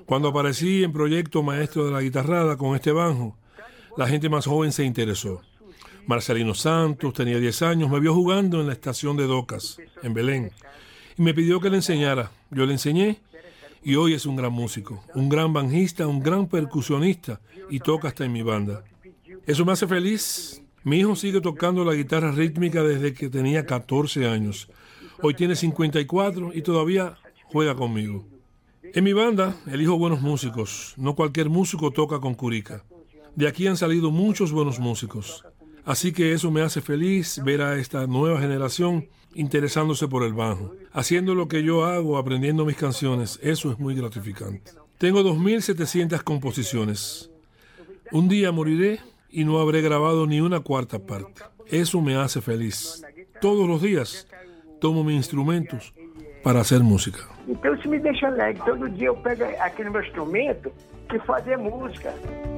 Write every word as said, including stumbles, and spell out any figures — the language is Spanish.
Cuando aparecí en Proyecto Maestro de la Guitarrada con este banjo, la gente más joven se interesó. Marcelino Santos tenía diez años, me vio jugando en la estación de Docas, en Belén, y me pidió que le enseñara. Yo le enseñé y hoy es un gran músico, un gran banjista, un gran percusionista y toca hasta en mi banda. Eso me hace feliz. Mi hijo sigue tocando la guitarra rítmica desde que tenía catorce años. Hoy tiene cincuenta y cuatro y todavía juega conmigo. En mi banda elijo buenos músicos. No cualquier músico toca con curica. De aquí han salido muchos buenos músicos. Así que eso me hace feliz ver a esta nueva generación interesándose por el banjo. Haciendo lo que yo hago, aprendiendo mis canciones, eso es muy gratificante. Tengo dos mil setecientas composiciones. Un día moriré y no habré grabado ni una cuarta parte. Eso me hace feliz. Todos los días tomo mis instrumentos para hacer música. Então isso me deixa alegre. Todo dia eu pego aquele meu instrumento e fazer música.